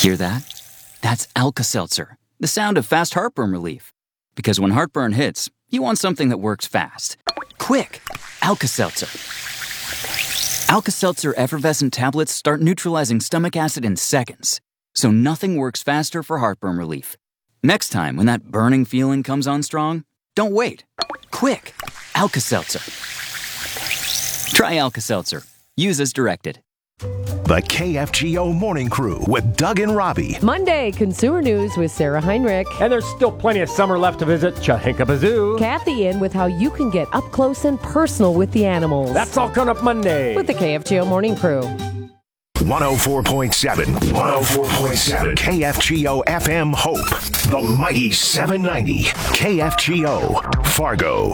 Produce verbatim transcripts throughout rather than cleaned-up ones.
Hear that? That's Alka-Seltzer, the sound of fast heartburn relief. Because when heartburn hits, you want something that works fast. Quick! Alka-Seltzer. Alka-Seltzer effervescent tablets start neutralizing stomach acid in seconds. So nothing works faster for heartburn relief. Next time when that burning feeling comes on strong, don't wait. Quick! Alka-Seltzer. Try Alka-Seltzer. Use as directed. The K F G O Morning Crew with Doug and Robbie. Monday, Consumer News with Sarah Heinrich. And there's still plenty of summer left to visit Chahinka Zoo. Kathy in with how you can get up close and personal with the animals. That's all coming up Monday. With the K F G O Morning Crew. one oh four point seven. one oh four point seven. K F G O F M Hope. The mighty seven ninety. K F G O Fargo.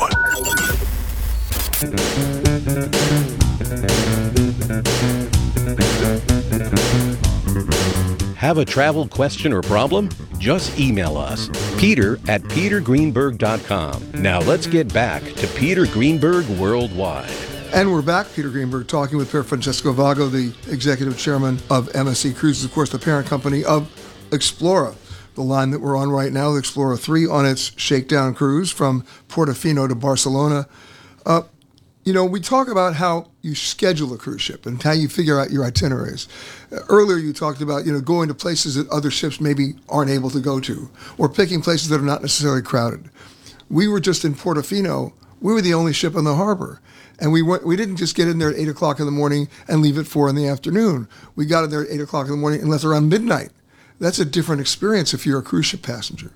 Have a travel question or problem? Just email us, Peter at peter greenberg dot com. Now let's get back to Peter Greenberg Worldwide. And we're back, Peter Greenberg, talking with Pier Francesco Vago, the executive chairman of M S C Cruises, of course, the parent company of Explora. The line that we're on right now, the Explora three, on its shakedown cruise from Portofino to Barcelona. Uh, you know, we talk about how you schedule a cruise ship and how you figure out your itineraries. Uh, earlier, you talked about, you know, going to places that other ships maybe aren't able to go to, or picking places that are not necessarily crowded. We were just in Portofino. We were the only ship in the harbor. And we went, we didn't just get in there at eight o'clock in the morning and leave at four in the afternoon. We got in there at eight o'clock in the morning and left around midnight. That's a different experience if you're a cruise ship passenger.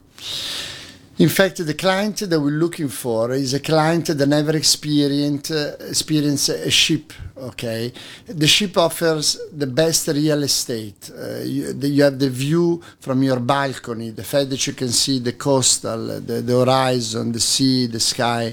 In fact, the client that we're looking for is a client that never experienced uh, experience a ship. Okay, the ship offers the best real estate. Uh, you, the, you have the view from your balcony, the fact that you can see the coastal, the, the horizon, the sea, the sky,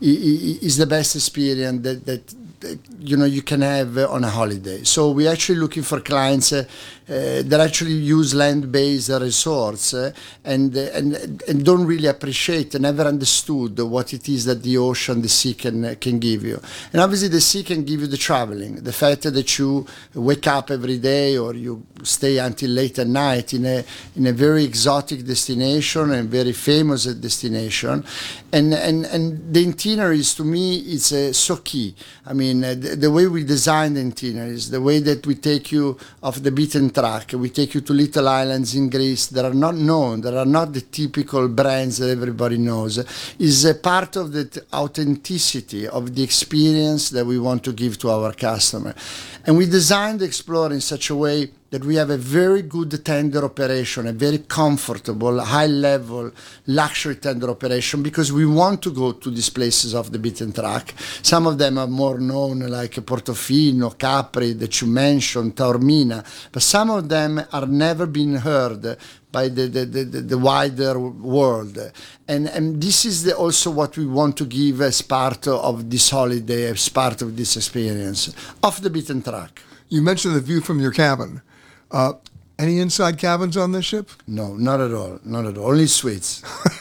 is the best experience that, that you know you can have on a holiday. So we're actually looking for clients uh, uh, that actually use land-based resorts uh, and, uh, and and don't really appreciate and never understood what it is that the ocean, the sea can uh, can give you. And obviously the sea can give you the traveling, the fact that you wake up every day or you stay until late at night in a in a very exotic destination and very famous destination, and and and the itineraries to me is uh, so key. I mean, uh, the, the way we design the itineraries, the way that we take you off the beaten track, we take you to little islands in Greece that are not known, that are not the typical brands that everybody knows, is a part of the authenticity of the experience that we want to give to our customer. And we designed Explora in such a way that we have a very good tender operation, a very comfortable, high-level luxury tender operation, because we want to go to these places off the beaten track. Some of them are more known, like Portofino, Capri, that you mentioned, Taormina, but some of them are never been heard by the, the, the, the wider world. And, and this is the, also what we want to give as part of this holiday, as part of this experience, off the beaten track. You mentioned the view from your cabin. Uh, any inside cabins on this ship? No, not at all. Not at all. Only suites.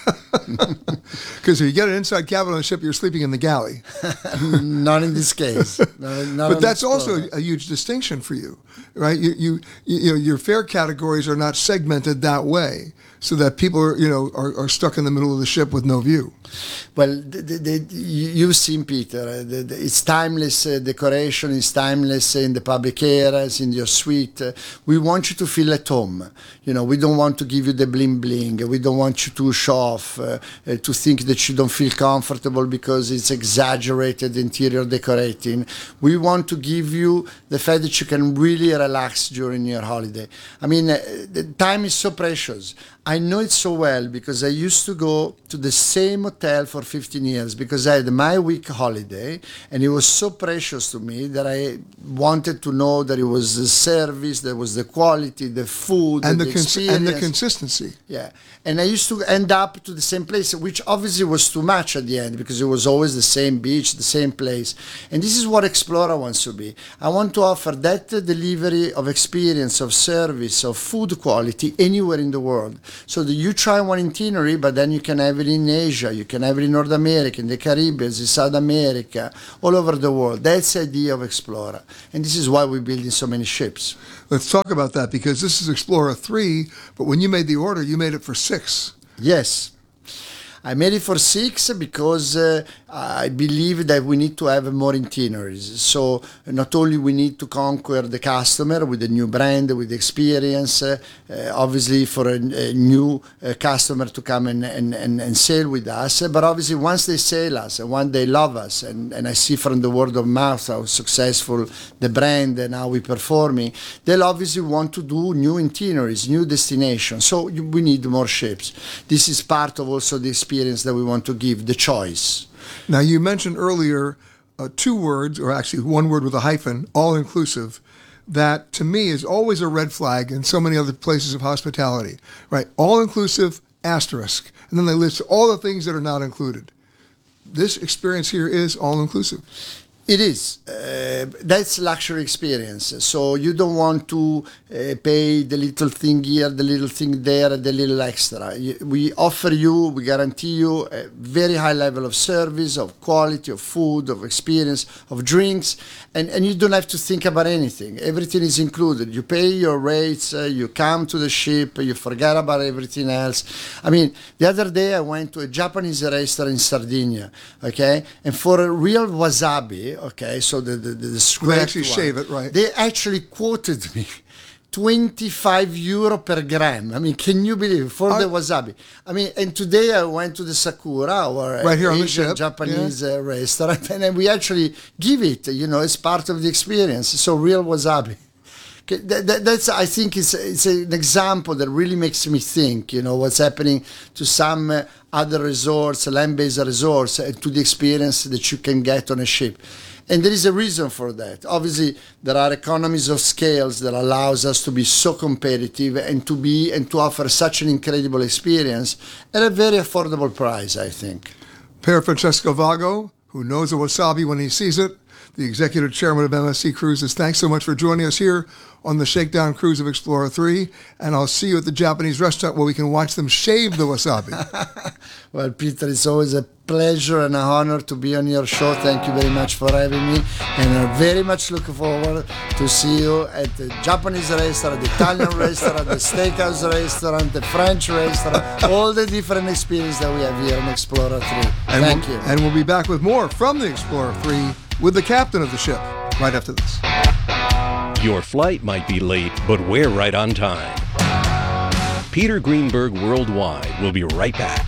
Because if you get an inside cabin on a ship, you're sleeping in the galley. Not in this case. Not, not but that's also a huge distinction for you, right? You, you, you know, your fare categories are not segmented that way, so that people are, you know, are, are stuck in the middle of the ship with no view. Well, the, the, the, you've seen, Peter. The, the, it's timeless uh, decoration. It's timeless in the public areas, in your suite. Uh, we want you to feel at home. You know, we don't want to give you the bling bling. We don't want you to show off, uh, uh, to think that you don't feel comfortable because it's exaggerated interior decorating. We want to give you the fact that you can really relax during your holiday. I mean, uh, the time is so precious. I know it so well because I used to go to the same hotel for fifteen years because I had my week holiday, and it was so precious to me that I wanted to know that it was the service, there was the quality, the food, and the, the, the cons- experience. and the consistency. Yeah. And I used to end up to the same same place, which obviously was too much at the end because it was always the same beach, the same place. And this is what Explora wants to be. I want to offer that delivery of experience, of service, of food quality anywhere in the world. So that you try one itinerary, but then you can have it in Asia, you can have it in North America, in the Caribbean, in South America, all over the world. That's the idea of Explora. And this is why we're building so many ships. Let's talk about that, because this is Explora three, but when you made the order, you made it for six. Yes. I made it for six because uh, I believe that we need to have more itineraries. So not only we need to conquer the customer with a new brand, with experience, uh, uh, obviously for a, a new uh, customer to come and, and, and, and sail with us, but obviously once they sail us and once they love us, and, and I see from the word of mouth how successful the brand and how we're performing, they'll obviously want to do new itineraries, new destinations. So we need more ships. This is part of also the experience that we want to give, the choice. Now, you mentioned earlier uh, two words, or actually one word with a hyphen, all-inclusive, that to me is always a red flag in so many other places of hospitality, right? All-inclusive, asterisk, and then they list all the things that are not included. This experience here is all-inclusive. It is. Uh, that's luxury experience. So you don't want to uh, pay the little thing here, the little thing there, the little extra. You, we offer you, we guarantee you a very high level of service, of quality, of food, of experience, of drinks, and, and you don't have to think about anything. Everything is included. You pay your rates, uh, you come to the ship, you forget about everything else. I mean, the other day I went to a Japanese restaurant in Sardinia, okay, and for a real wasabi, okay, so the the, the they actually one, shave it, right? They actually quoted me twenty-five euro per gram. I mean, can you believe it? For I, the wasabi? I mean, and today I went to the Sakura, or right here Asian on the ship, Japanese yeah. uh, restaurant, and then we actually give it. You know, it's part of the experience. So real wasabi. That, that, that's, I think, it's, it's an example that really makes me think, you know, what's happening to some uh, other resorts, land-based resorts, and to the experience that you can get on a ship. And there is a reason for that. Obviously, there are economies of scales that allows us to be so competitive and to be and to offer such an incredible experience at a very affordable price, I think. Pier Francesco Vago, who knows a wasabi when he sees it, the executive chairman of M S C Cruises. Thanks so much for joining us here on the Shakedown Cruise of Explora three, and I'll see you at the Japanese restaurant where we can watch them shave the wasabi. Well, Peter, it's always a pleasure and an honor to be on your show. Thank you very much for having me, and I'm very much looking forward to see you at the Japanese restaurant, the Italian restaurant, the steakhouse restaurant, the French restaurant, all the different experiences that we have here on Explora three. And Thank we'll, you. And we'll be back with more from the Explora three with the captain of the ship right after this. Your flight might be late, but we're right on time. Peter Greenberg Worldwide will be right back.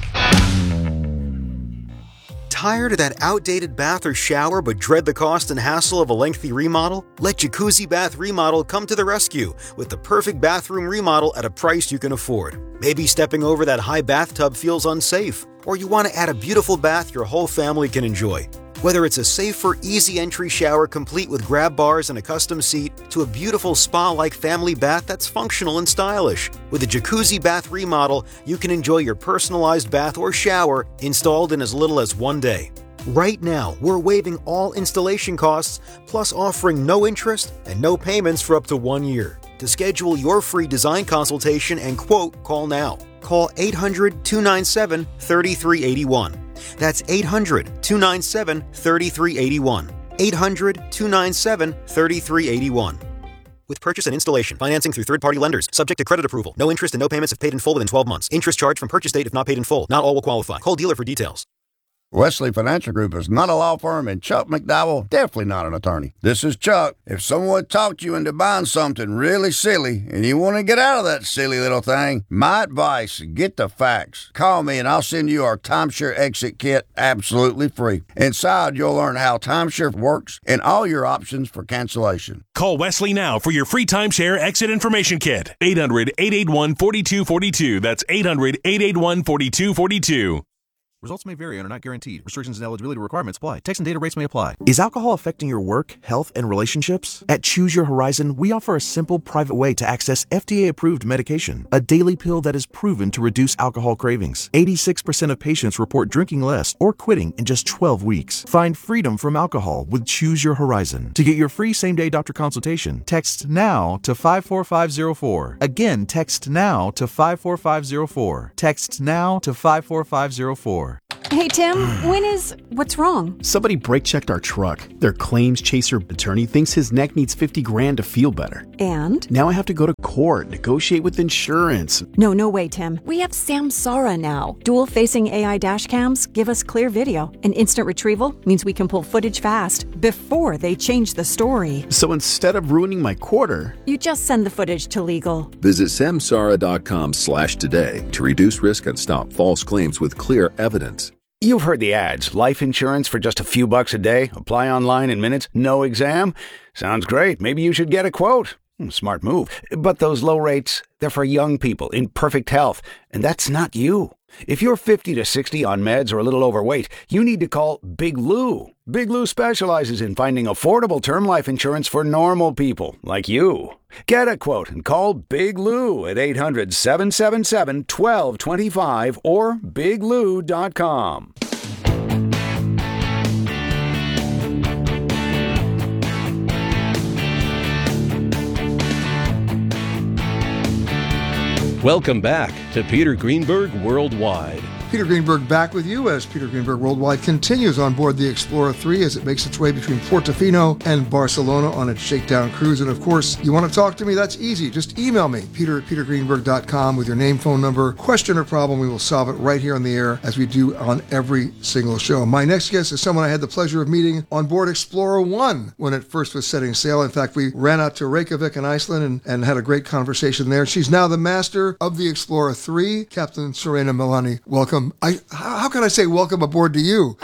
Tired of that outdated bath or shower but dread the cost and hassle of a lengthy remodel? Let Jacuzzi Bath Remodel come to the rescue with the perfect bathroom remodel at a price you can afford. Maybe stepping over that high bathtub feels unsafe, or you want to add a beautiful bath your whole family can enjoy. Whether it's a safer, easy entry shower complete with grab bars and a custom seat, to a beautiful spa-like family bath that's functional and stylish. With a Jacuzzi Bath Remodel, you can enjoy your personalized bath or shower installed in as little as one day. Right now, we're waiving all installation costs, plus offering no interest and no payments for up to one year. To schedule your free design consultation and quote, call now. Call eight hundred, two nine seven, three three eight one. That's eight hundred, two nine seven, three three eight one. eight hundred, two nine seven, three three eight one. With purchase and installation, financing through third-party lenders, subject to credit approval. No interest and no payments if paid in full within twelve months. Interest charged from purchase date if not paid in full. Not all will qualify. Call dealer for details. Wesley Financial Group is not a law firm, and Chuck McDowell definitely not an attorney. This is Chuck. If someone talked you into buying something really silly and you want to get out of that silly little thing, my advice, get the facts. Call me and I'll send you our timeshare exit kit absolutely free. Inside, you'll learn how timeshare works and all your options for cancellation. Call Wesley now for your free timeshare exit information kit. eight hundred, eight eight one, four two four two. That's eight hundred, eight eight one, four two four two. Results may vary and are not guaranteed. Restrictions and eligibility requirements apply. Text and data rates may apply. Is alcohol affecting your work, health, and relationships? At Choose Your Horizon, we offer a simple, private way to access F D A-approved medication, a daily pill that is proven to reduce alcohol cravings. eighty-six percent of patients report drinking less or quitting in just twelve weeks. Find freedom from alcohol with Choose Your Horizon. To get your free same-day doctor consultation, text NOW to five four five zero four. Again, text NOW to five four five zero four. Text NOW to five four five zero four. Hey, Tim, when is... What's wrong? Somebody brake-checked our truck. Their claims chaser attorney thinks his neck needs fifty grand to feel better. And? Now I have to go to court, negotiate with insurance. No, no way, Tim. We have Samsara now. Dual-facing A I dash cams give us clear video. And instant retrieval means we can pull footage fast before they change the story. So instead of ruining my quarter... You just send the footage to legal. Visit samsara.com slash today to reduce risk and stop false claims with clear evidence. You've heard the ads. Life insurance for just a few bucks a day. Apply online in minutes. No exam. Sounds great. Maybe you should get a quote. Smart move. But those low rates, they're for young people in perfect health. And that's not you. If you're fifty to sixty on meds or a little overweight, you need to call Big Lou. Big Lou specializes in finding affordable term life insurance for normal people like you. Get a quote and call Big Lou at eight hundred, seven seven seven, one two two five or big lou dot com. Welcome back to Peter Greenberg Worldwide. Peter Greenberg back with you as Peter Greenberg Worldwide continues on board the Explorer three as it makes its way between Portofino and Barcelona on its shakedown cruise. And of course, you want to talk to me? That's easy. Just email me, peter at peter greenberg dot com with your name, phone number, question or problem. We will solve it right here on the air as we do on every single show. My next guest is someone I had the pleasure of meeting on board Explorer one when it first was setting sail. In fact, we ran out to Reykjavik in Iceland and, and had a great conversation there. She's now the master of the Explorer three, Captain Serena Milani. Welcome. I, how can I say welcome aboard to you?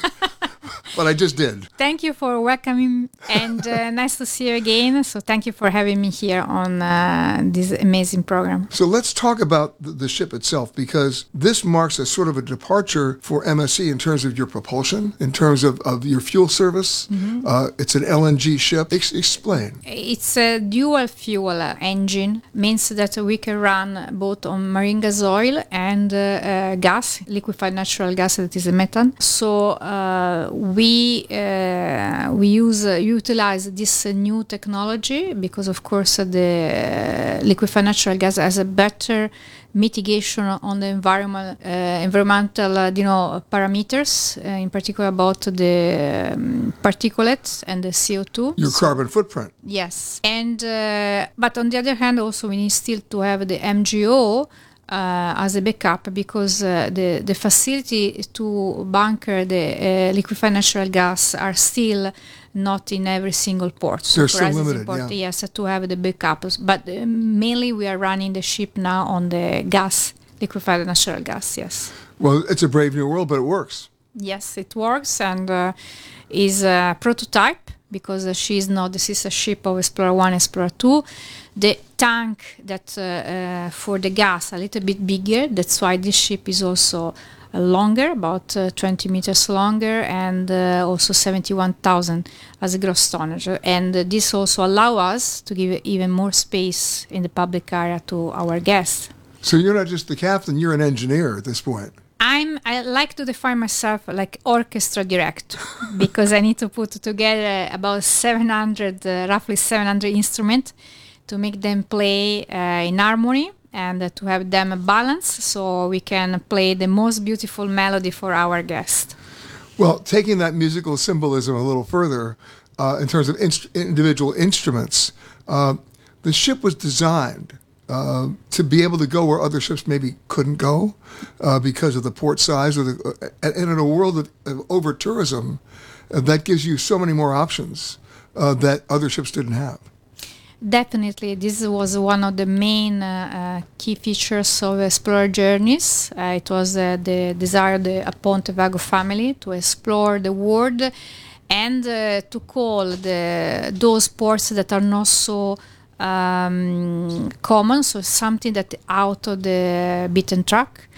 But I just did. Thank you for welcoming and uh, nice to see you again. So thank you for having me here on uh, this amazing program. So let's talk about the, the ship itself, because this marks a sort of a departure for M S C in terms of your propulsion, in terms of, of your fuel service. Mm-hmm. Uh, it's an L N G ship. Ex- explain. It's a dual fuel engine, means that we can run both on marine gas oil and uh, uh, gas, liquefied natural gas, that is a methane. So uh, we We uh, we use uh, utilize this uh, new technology because, of course, uh, the uh, liquefied natural gas has a better mitigation on the environment, uh, environmental, uh, you know, parameters, uh, in particular about the um, particulates and the C O two. Your so, carbon footprint. Yes, and uh, but on the other hand, also we need still to have the M G O. Uh, as a backup, because uh, the the facility to bunker the uh, liquefied natural gas are still not in every single port. So They're still limited, important, yeah. Yes, to have the backups. But uh, mainly we are running the ship now on the gas, liquefied natural gas. Yes. Well, it's a brave new world, but it works. Yes, it works, and uh, is a prototype because uh, she is not the sister ship of Explorer one, Explorer two. The tank that uh, uh, for the gas a little bit bigger. That's why this ship is also uh, longer, about uh, twenty meters longer, and uh, also seventy-one thousand as a gross tonnage. And uh, this also allow us to give even more space in the public area to our guests. So you're not just the captain; you're an engineer at this point. I'm, I like to define myself like orchestra director because I need to put together about seven hundred, uh, roughly seven hundred instruments to make them play uh, in harmony and uh, to have them balance so we can play the most beautiful melody for our guests. Well, taking that musical symbolism a little further, uh, in terms of inst- individual instruments, uh, the ship was designed Uh, to be able to go where other ships maybe couldn't go uh, because of the port size, or the, uh, and in a world of, of over tourism, uh, that gives you so many more options uh, that other ships didn't have. Definitely, this was one of the main uh, uh, key features of Explorer Journeys. Uh, it was uh, the desire of the Ponte Vago family to explore the world and uh, to call the those ports that are not so Um, common, so something that out of the beaten track,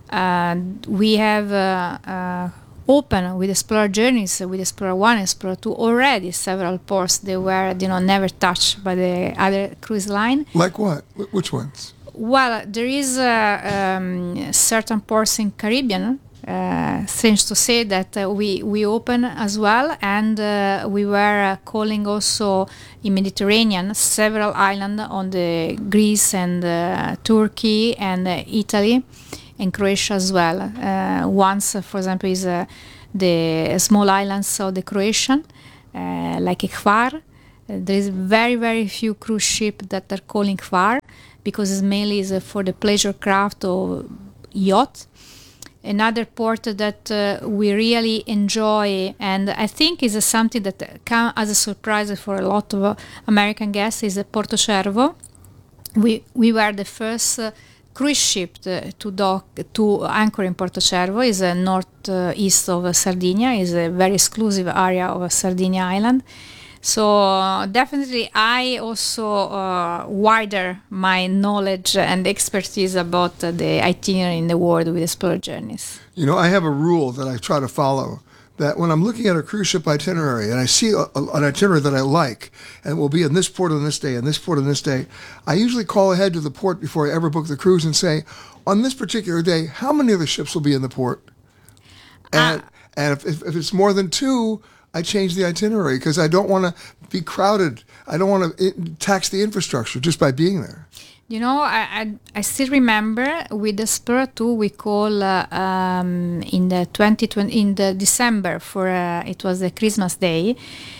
Uh, we have uh, uh, open with Explorer Journeys, with Explorer One, Explorer Two already several ports that were, you know, never touched by the other cruise line. Like what? Wh- which ones? Well, there is uh, um, certain ports in Caribbean. Uh, strange to say that uh, we we open as well, and uh, we were uh, calling also in Mediterranean several islands on the Greece and uh, Turkey and uh, Italy and Croatia as well. Uh, once, uh, for example, is uh, the small islands of the Croatian, uh, like Hvar. Uh, there is very very few cruise ships that are calling Hvar because it's mainly is uh, for the pleasure craft or yacht. Another port that uh, we really enjoy, and I think is uh, something that comes as a surprise for a lot of uh, American guests, is uh, Porto Cervo. We we were the first uh, cruise ship to, to dock to anchor in Porto Cervo. Is uh, northeast uh, of uh, Sardinia. Is a very exclusive area of uh, Sardinia Island. So uh, definitely, I also uh, wider my knowledge and expertise about uh, the itinerary in the world with Explorer Journeys. You know, I have a rule that I try to follow, that when I'm looking at a cruise ship itinerary and I see a, a, an itinerary that I like, and will be in this port on this day and this port on this day, I usually call ahead to the port before I ever book the cruise and say, on this particular day, how many of the ships will be in the port? And, uh, and if, if, if it's more than two, I change the itinerary because I don't want to be crowded. I don't want to tax the infrastructure just by being there. You know, I I, I still remember with the Explorer Two we call uh, um, in the twenty twenty in the December for uh, it was the Christmas Day,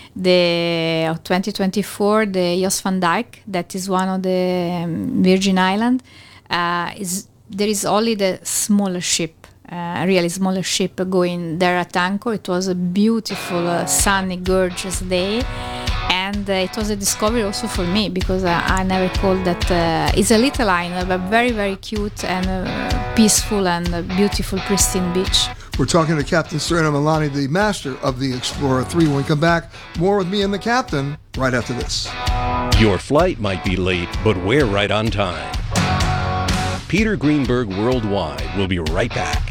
the of twenty twenty-four, the Jos van Dyke, that is one of the um, Virgin Islands. Uh, is there is only the smaller ship. Uh, really smaller ship going there at anchor. It was a beautiful, uh, sunny, gorgeous day, and uh, it was a discovery also for me because uh, I never called that. Uh, it's a little island, but very, very cute and uh, peaceful and uh, beautiful, pristine beach. We're talking to Captain Serena Milani, the master of the Explorer three. When we come back, more with me and the captain right after this. Your flight might be late, but we're right on time. Peter Greenberg Worldwide will be right back.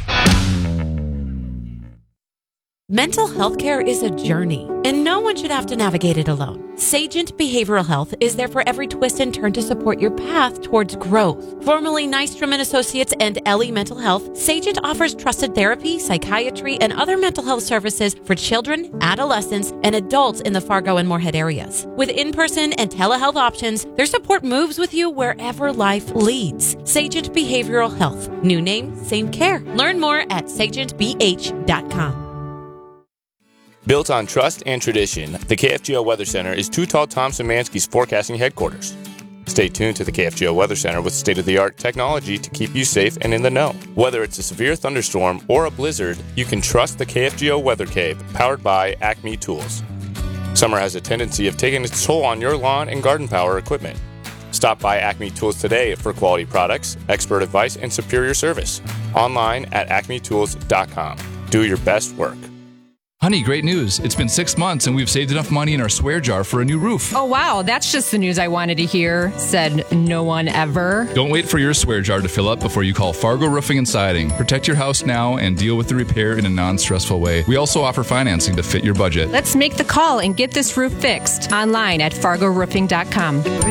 Mental health care is a journey, and no one should have to navigate it alone. Sagent Behavioral Health is there for every twist and turn to support your path towards growth. Formerly Nystrom and Associates and Ellie Mental Health, Sagent offers trusted therapy, psychiatry, and other mental health services for children, adolescents, and adults in the Fargo and Moorhead areas. With in-person and telehealth options, their support moves with you wherever life leads. Sagent Behavioral Health. New name, same care. Learn more at sagent b h dot com. Built on trust and tradition, the K F G O Weather Center is Too Tall Tom Szymanski's forecasting headquarters. Stay tuned to the K F G O Weather Center with state-of-the-art technology to keep you safe and in the know. Whether it's a severe thunderstorm or a blizzard, you can trust the K F G O Weather Cape, powered by Acme Tools. Summer has a tendency of taking its toll on your lawn and garden power equipment. Stop by Acme Tools today for quality products, expert advice, and superior service. Online at acme tools dot com. Do your best work. Honey, great news. It's been six months and we've saved enough money in our swear jar for a new roof. Oh, wow. That's just the news I wanted to hear, said no one ever. Don't wait for your swear jar to fill up before you call Fargo Roofing and Siding. Protect your house now and deal with the repair in a non-stressful way. We also offer financing to fit your budget. Let's make the call and get this roof fixed online at fargo roofing dot com.